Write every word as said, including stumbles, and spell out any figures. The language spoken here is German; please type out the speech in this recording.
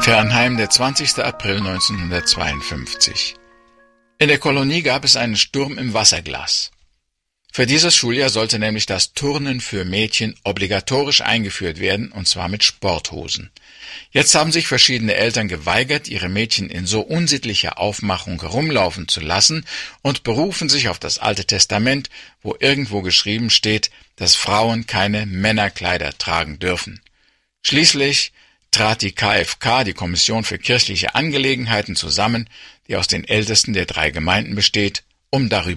Fernheim, der zwanzigster April neunzehnhundertzweiundfünfzig. In der Kolonie gab es einen Sturm im Wasserglas. Für dieses Schuljahr sollte nämlich das Turnen für Mädchen obligatorisch eingeführt werden, und zwar mit Sporthosen. Jetzt haben sich verschiedene Eltern geweigert, ihre Mädchen in so unsittlicher Aufmachung herumlaufen zu lassen und berufen sich auf das Alte Testament, wo irgendwo geschrieben steht, dass Frauen keine Männerkleider tragen dürfen. Schließlich trat die K F K, die Kommission für kirchliche Angelegenheiten, zusammen, die aus den Ältesten der drei Gemeinden besteht, um darüber